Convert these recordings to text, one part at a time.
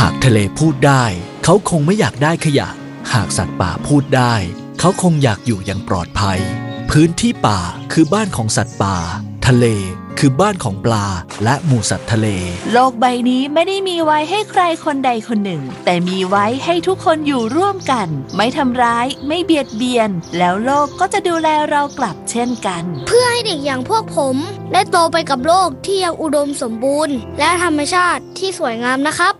ากทะเลพูดได้เขาคงไม่อยากได้ขยะหากสัตว์ป่าพูดได้เขาคงอยากอยู่อย่างปลอดภัยพื้นที่ป่าคือบ้านของสัตว์ป่าทะเลคือบ้านของปลาและหมู่สัตว์ทะเลโลกใบนี้ไม่ได้มีไว้ให้ใครคนใดคนหนึ่งแต่มีไว้ให้ทุกคนอยู่ร่วมกันไม่ทำร้ายไม่เบียดเบียนแล้วโลกก็จะดูแลเรากลับเช่นกันเพื่อให้เด็กอย่างพวกผมได้โตไปกับโลกที่ยังอุดมสมบูรณ์และธรรมชาติที่สวยงามนะครับ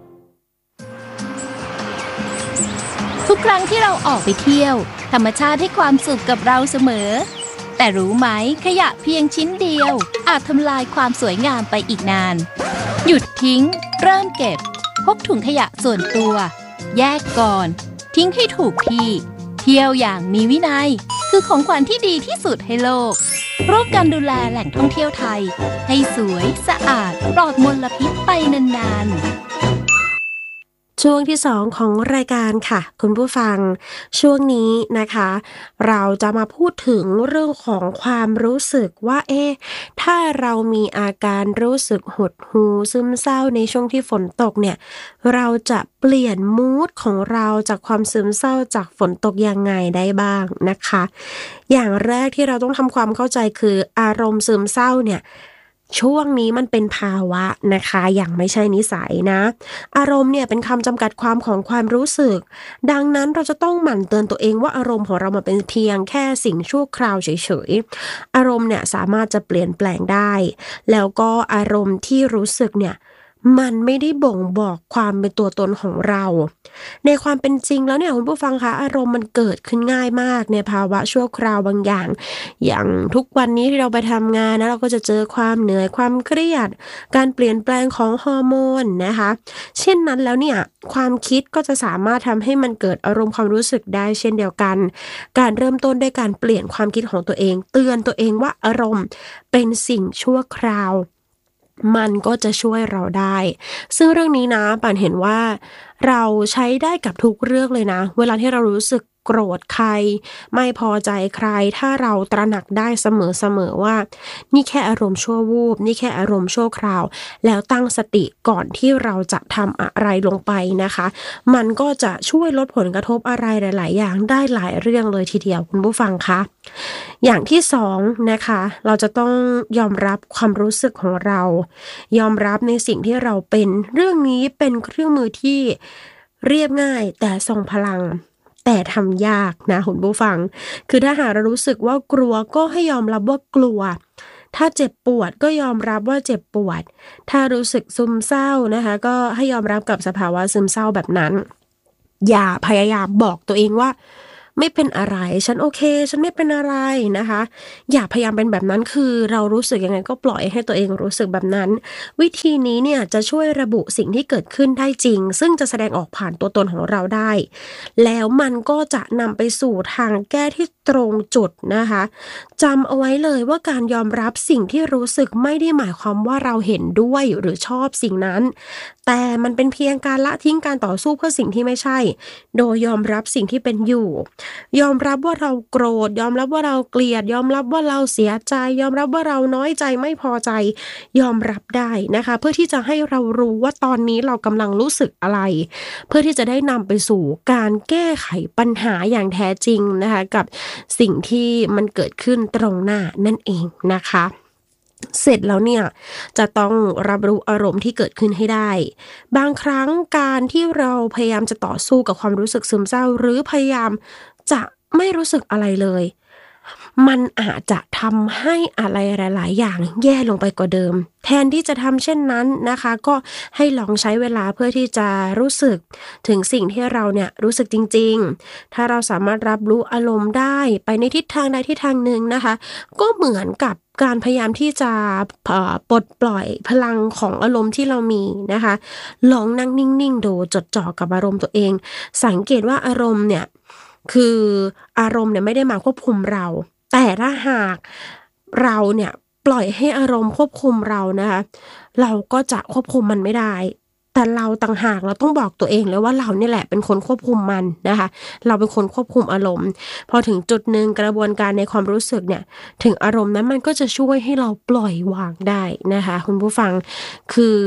ทุกครั้งที่เราออกไปเที่ยวธรรมชาติให้ความสุขกับเราเสมอแต่รู้ไหมขยะเพียงชิ้นเดียวอาจทำลายความสวยงามไปอีกนานหยุดทิ้งเริ่มเก็บพกถุงขยะส่วนตัวแยกก่อนทิ้งให้ถูกที่เที่ยวอย่างมีวินัยคือของขวัญที่ดีที่สุดให้โลกร่วมกันดูแลแหล่งท่องเที่ยวไทยให้สวยสะอาดปลอดมลพิษไปนานๆช่วงที่2ของรายการค่ะคุณผู้ฟังช่วงนี้นะคะเราจะมาพูดถึงเรื่องของความรู้สึกว่าถ้าเรามีอาการรู้สึกหดหู่ซึมเศร้าในช่วงที่ฝนตกเนี่ยเราจะเปลี่ยนมูดของเราจากความซึมเศร้าจากฝนตกยังไงได้บ้างนะคะอย่างแรกที่เราต้องทำความเข้าใจคืออารมณ์ซึมเศร้าเนี่ยช่วงนี้มันเป็นภาวะนะคะอย่างไม่ใช่นิสัยนะอารมณ์เนี่ยเป็นคำจำกัดความของความรู้สึกดังนั้นเราจะต้องหมั่นเตือนตัวเองว่าอารมณ์ของเรามันเป็นเพียงแค่สิ่งชั่วคราวเฉยๆอารมณ์เนี่ยสามารถจะเปลี่ยนแปลงได้แล้วก็อารมณ์ที่รู้สึกเนี่ยมันไม่ได้บ่งบอกความเป็นตัวตนของเราในความเป็นจริงแล้วเนี่ยคุณผู้ฟังคะอารมณ์มันเกิดขึ้นง่ายมากในภาวะชั่วคราวบางอย่างทุกวันนี้ที่เราไปทำงานนะเราก็จะเจอความเหนื่อยความเครียดการเปลี่ยนแปลงของฮอร์โมนนะคะเช่นนั้นแล้วเนี่ยความคิดก็จะสามารถทำให้มันเกิดอารมณ์ความรู้สึกได้เช่นเดียวกันการเริ่มต้นด้วยการเปลี่ยนความคิดของตัวเองเตือนตัวเองว่าอารมณ์เป็นสิ่งชั่วคราวมันก็จะช่วยเราได้ซึ่งเรื่องนี้นะป่านเห็นว่าเราใช้ได้กับทุกเรื่องเลยนะเวลาที่เรารู้สึกโกรธใครไม่พอใจใครถ้าเราตระหนักได้เสมอว่านี่แค่อารมณ์ชั่ววูบนี่แค่อารมณ์ชั่วคราวแล้วตั้งสติก่อนที่เราจะทำอะไรลงไปนะคะมันก็จะช่วยลดผลกระทบอะไรหลายๆอย่างได้หลายเรื่องเลยทีเดียวคุณผู้ฟังคะอย่างที่2นะคะเราจะต้องยอมรับความรู้สึกของเรายอมรับในสิ่งที่เราเป็นเรื่องนี้เป็นเครื่องมือที่เรียบง่ายแต่ทรงพลังแต่ทำยากนะคุณผู้ฟังคือถ้าหากเรารู้สึกว่ากลัวก็ให้ยอมรับว่ากลัวถ้าเจ็บปวดก็ยอมรับว่าเจ็บปวดถ้ารู้สึกซึมเศร้านะคะก็ให้ยอมรับกับสภาวะซึมเศร้าแบบนั้นอย่าพยายามบอกตัวเองว่าไม่เป็นอะไรฉันโอเคฉันไม่เป็นอะไรนะคะอย่าพยายามเป็นแบบนั้นคือเรารู้สึกยังไงก็ปล่อยให้ตัวเองรู้สึกแบบนั้นวิธีนี้เนี่ยจะช่วยระบุสิ่งที่เกิดขึ้นได้จริงซึ่งจะแสดงออกผ่านตัวตนของเราได้แล้วมันก็จะนำไปสู่ทางแก้ที่ตรงจุดนะคะจำเอาไว้เลยว่าการยอมรับสิ่งที่รู้สึกไม่ได้หมายความว่าเราเห็นด้วยหรือชอบสิ่งนั้นแต่มันเป็นเพียงการละทิ้งการต่อสู้เพื่อสิ่งที่ไม่ใช่โดยยอมรับสิ่งที่เป็นอยู่ยอมรับว่าเราโกรธยอมรับว่าเราเกลียดยอมรับว่าเราเสียใจยอมรับว่าเราน้อยใจไม่พอใจยอมรับได้นะคะเพื่อที่จะให้เรารู้ว่าตอนนี้เรากำลังรู้สึกอะไรเพื่อที่จะได้นำไปสู่การแก้ไขปัญหาอย่างแท้จริงนะคะกับสิ่งที่มันเกิดขึ้นตรงหน้านั่นเองนะคะเสร็จแล้วเนี่ยจะต้องรับรู้อารมณ์ที่เกิดขึ้นให้ได้บางครั้งการที่เราพยายามจะต่อสู้กับความรู้สึกซึมเศร้าหรือพยายามจะไม่รู้สึกอะไรเลยมันอาจจะทำให้อะไรหลายๆอย่างแย่ลงไปกว่าเดิมแทนที่จะทำเช่นนั้นนะคะก็ให้ลองใช้เวลาเพื่อที่จะรู้สึกถึงสิ่งที่เราเนี่ยรู้สึกจริงๆถ้าเราสามารถรับรู้อารมณ์ได้ไปในทิศทางใดทิศทางหนึ่งนะคะก็เหมือนกับการพยายามที่จะปลดปล่อยพลังของอารมณ์ที่เรามีนะคะลองนั่งนิ่งๆดูจดจ่อกับอารมณ์ตัวเองสังเกตว่าอารมณ์เนี่ยคืออารมณ์เนี่ยไม่ได้มาควบคุมเราแต่ถ้าหากเราเนี่ยปล่อยให้อารมณ์ควบคุมเรานะคะเราก็จะควบคุมมันไม่ได้แต่เราต่างหากเราต้องบอกตัวเองเลยว่าเรานี่แหละเป็นคนควบคุมมันนะคะเราเป็นคนควบคุมอารมณ์พอถึงจุดนึงกระบวนการในความรู้สึกเนี่ยถึงอารมณ์นั้นมันก็จะช่วยให้เราปล่อยวางได้นะคะคุณผู้ฟังคือ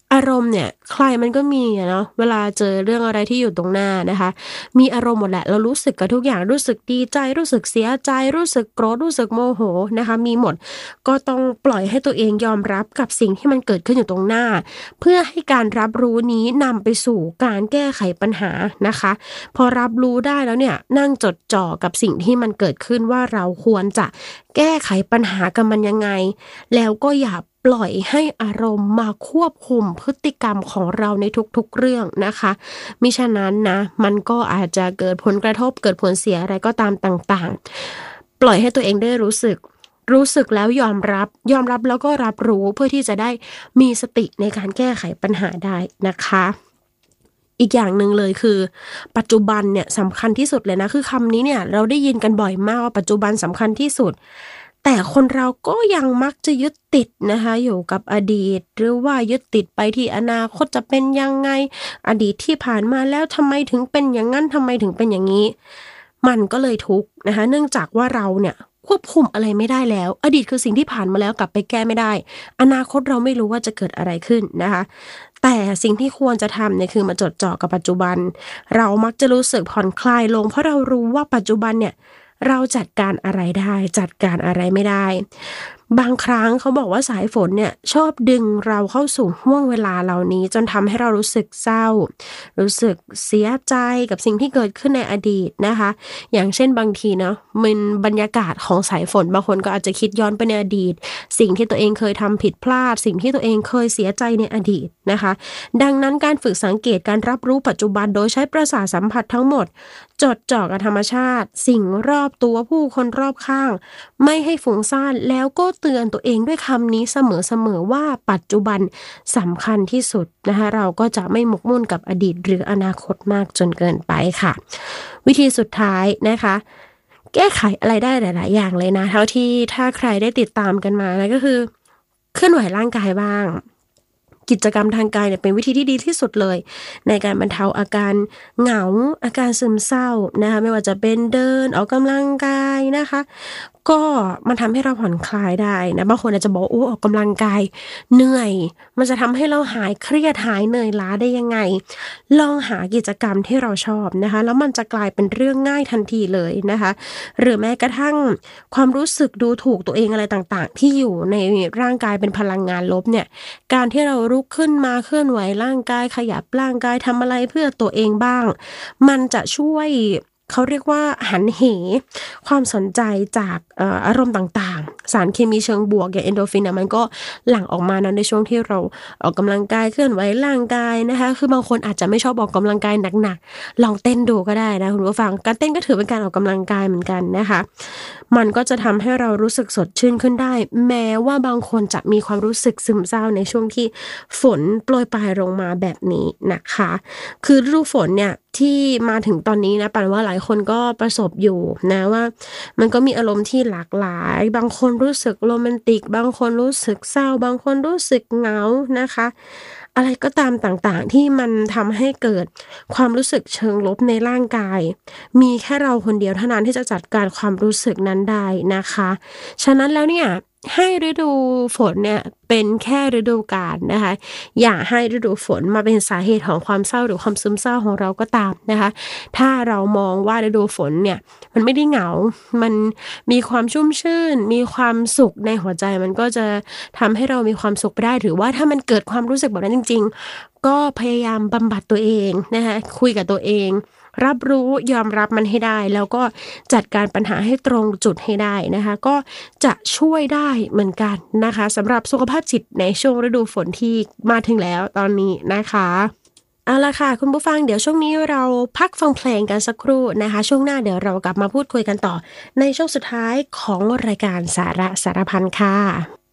อารมณ์เนี่ยใครมันก็มีอะเนาะเวลาเจอเรื่องอะไรที่อยู่ตรงหน้านะคะมีอารมณ์หมดแหละเรารู้สึกกับทุกอย่างรู้สึกดีใจรู้สึกเสียใจรู้สึกโกรธรู้สึกโมโหนะคะมีหมดก็ต้องปล่อยให้ตัวเองยอมรับกับสิ่งที่มันเกิดขึ้นอยู่ตรงหน้าเพื่อให้การรับรู้นี้นำไปสู่การแก้ไขปัญหานะคะพอรับรู้ได้แล้วเนี่ยนั่งจดจ่อกับสิ่งที่มันเกิดขึ้นว่าเราควรจะแก้ไขปัญหากับมันยังไงแล้วก็อย่าปล่อยให้อารมณ์มาควบคุมพฤติกรรมของเราในทุกๆเรื่องนะคะมิฉะนั้นนะมันก็อาจจะเกิดผลกระทบเกิดผลเสียอะไรก็ตามต่างๆปล่อยให้ตัวเองได้รู้สึกแล้วยอมรับแล้วก็รับรู้เพื่อที่จะได้มีสติในการแก้ไขปัญหาได้นะคะอีกอย่างหนึ่งเลยคือปัจจุบันเนี่ยสำคัญที่สุดเลยนะคือคำนี้เนี่ยเราได้ยินกันบ่อยมากว่าปัจจุบันสำคัญที่สุดแต่คนเราก็ยังมักจะยึดติดนะคะอยู่กับอดีตหรือว่ายึดติดไปที่อนาคตจะเป็นยังไงอดีตที่ผ่านมาแล้วทำไมถึงเป็นอย่างนั้นทำไมถึงเป็นอย่างนี้มันก็เลยทุกข์นะคะเนื่องจากว่าเราเนี่ยควบคุมอะไรไม่ได้แล้วอดีตคือสิ่งที่ผ่านมาแล้วกลับไปแก้ไม่ได้อนาคตเราไม่รู้ว่าจะเกิดอะไรขึ้นนะคะแต่สิ่งที่ควรจะทำเนี่ยคือมาจดจ่อกับปัจจุบันเรามักจะรู้สึกผ่อนคลายลงเพราะเรารู้ว่าปัจจุบันเนี่ยเราจัดการอะไรได้จัดการอะไรไม่ได้บางครั้งเขาบอกว่าสายฝนเนี่ยชอบดึงเราเข้าสู่ห่วงเวลาเหล่านี้จนทำให้เรารู้สึกเศร้ารู้สึกเสียใจกับสิ่งที่เกิดขึ้นในอดีตนะคะอย่างเช่นบางทีเนาะมันบรรยากาศของสายฝนบางคนก็อาจจะคิดย้อนไปในอดีตสิ่งที่ตัวเองเคยทำผิดพลาดสิ่งที่ตัวเองเคยเสียใจในอดีตนะคะดังนั้นการฝึกสังเกตการรับรู้ปัจจุบันโดยใช้ประสาทสัมผัสทั้งหมดจดจ่อกับธรรมชาติสิ่งรอบตัวผู้คนรอบข้างไม่ให้ฟุ้งซ่านแล้วก็เตือนตัวเองด้วยคำนี้เสมอว่าปัจจุบันสำคัญที่สุดนะคะเราก็จะไม่หมกมุ่นกับอดีตหรืออนาคตมากจนเกินไปค่ะวิธีสุดท้ายนะคะแก้ไขอะไรได้หลายๆอย่างเลยนะเท่าที่ถ้าใครได้ติดตามกันมานะก็คือเคลื่อนไหวร่างกายบ้างกิจกรรมทางกายเนี่ยเป็นวิธีที่ดีที่สุดเลยในการบรรเทาอาการเหงาอาการซึมเศร้านะคะไม่ว่าจะเป็นเดินออกกำลังกายนะคะก็มันทำให้เราผ่อนคลายได้นะบางคนอาจจะบอกออกกำลังกายเหนื่อยมันจะทำให้เราหายเครียดหายเหนื่อยล้าได้ยังไงลองหากิจกรรมที่เราชอบนะคะแล้วมันจะกลายเป็นเรื่องง่ายทันทีเลยนะคะหรือแม้กระทั่งความรู้สึกดูถูกตัวเองอะไรต่างๆที่อยู่ในร่างกายเป็นพลังงานลบเนี่ยการที่เราลุกขึ้นมาเคลื่อนไหวร่างกายขยับร่างกายทำอะไรเพื่อตัวเองบ้างมันจะช่วยเขาเรียกว่าหันเหความสนใจจากอารมณ์ต่างๆสารเคมีเชิงบวกอย่างเอนโดรฟินมันก็หลั่งออกมาในช่วงที่เราออกกำลังกายเคลื่อนไหวร่างกายนะคะคือบางคนอาจจะไม่ชอบออกกำลังกายหนักๆลองเต้นดูก็ได้นะคุณผู้ฟังการเต้นก็ถือเป็นการออกกำลังกายเหมือนกันนะคะมันก็จะทำให้เรารู้สึกสดชื่นขึ้นได้แม้ว่าบางคนจะมีความรู้สึกซึมเศร้าในช่วงที่ฝนโปรยปลายลงมาแบบนี้นะคะคือฤดูฝนเนี่ยที่มาถึงตอนนี้นะปันว่าหลายคนก็ประสบอยู่นะว่ามันก็มีอารมณ์ที่หลากหลายบางคนรู้สึกโรแมนติกบางคนรู้สึกเศร้าบางคนรู้สึกเหงานะคะอะไรก็ตามต่างๆที่มันทำให้เกิดความรู้สึกเชิงลบในร่างกายมีแค่เราคนเดียวเท่านั้นที่จะจัดการความรู้สึกนั้นได้นะคะฉะนั้นแล้วเนี่ยให้ฤดูฝนเนี่ยเป็นแค่ฤดูกาลนะคะอย่าให้ฤดูฝนมาเป็นสาเหตุของความเศร้าหรือความซึมเศร้าของเราก็ตามนะคะถ้าเรามองว่าฤดูฝนเนี่ยมันไม่ได้เหงามันมีความชุ่มชื่นมีความสุขในหัวใจมันก็จะทำให้เรามีความสุขไปได้หรือว่าถ้ามันเกิดความรู้สึกแบบนั้นจริงๆก็พยายามบำบัดตัวเองนะคะคุยกับตัวเองรับรู้ยอมรับมันให้ได้แล้วก็จัดการปัญหาให้ตรงจุดให้ได้นะคะก็จะช่วยได้เหมือนกันนะคะสำหรับสุขภาพจิตในช่วงฤดูฝนที่มาถึงแล้วตอนนี้นะคะเอาล่ะค่ะคุณผู้ฟังเดี๋ยวช่วงนี้เราพักฟังเพลงกันสักครู่นะคะช่วงหน้าเดี๋ยวเรากลับมาพูดคุยกันต่อในช่วงสุดท้ายของรายการสาระสารพันค่ะ